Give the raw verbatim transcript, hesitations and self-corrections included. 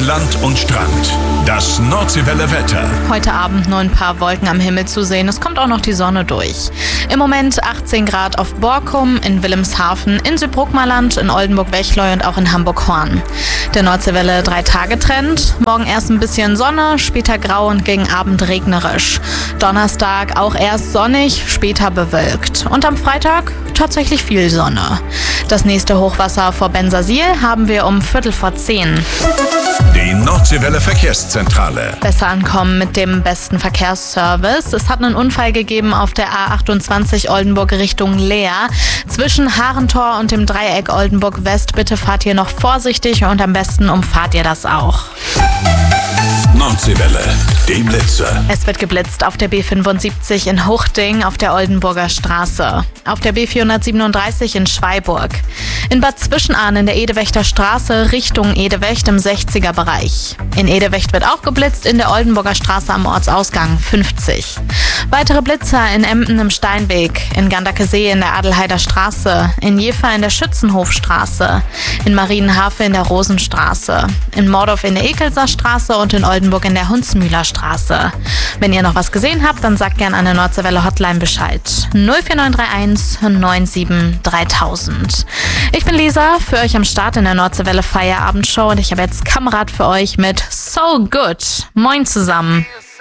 Land und Strand. Das Nordseewelle Wetter. Heute Abend nur ein paar Wolken am Himmel zu sehen. Es kommt auch noch die Sonne durch. Im Moment achtzehn Grad auf Borkum, in Wilhelmshaven, in Südbruckmarland, in Oldenburg-Wechleu und auch in Hamburg-Horn. Der Nordseewelle Drei-Tage-Trend. Morgen erst ein bisschen Sonne, später grau und gegen Abend regnerisch. Donnerstag auch erst sonnig, später bewölkt. Und am Freitag tatsächlich viel Sonne. Das nächste Hochwasser vor Bensersiel haben wir um Viertel vor zehn. Die Nordseewelle Verkehrszentrale. Besser ankommen mit dem besten Verkehrsservice. Es hat einen Unfall gegeben auf der A achtundzwanzig Oldenburg Richtung Leer. Zwischen Harentor und dem Dreieck Oldenburg West. Bitte fahrt ihr noch vorsichtig und am besten umfahrt ihr das auch. Nordseewelle, die Blitzer. Es wird geblitzt auf der B fünfundsiebzig in Huchting auf der Oldenburger Straße, auf der B vierhundertsiebenunddreißig in Schweiburg, in Bad Zwischenahn in der Edewechter Straße Richtung Edewecht im sechziger Bereich. In Edewecht wird auch geblitzt in der Oldenburger Straße am Ortsausgang fünfzig. Weitere Blitzer in Emden im Steinweg, in Gandakesee in der Adelheider Straße, in Jever in der Schützenhofstraße, in Marienhafe in der Rosenstraße, in Mordorf in der Ekelser Straße und in Oldenburg in der Hunsmühler Straße. Wenn ihr noch was gesehen habt, dann sagt gern an der Nordseewelle Hotline Bescheid. null vier neun drei eins neun sieben dreitausend. Ich bin Lisa, für euch am Start in der Nordseewelle Feierabendshow und ich habe jetzt Kamerad für euch mit So Good. Moin zusammen.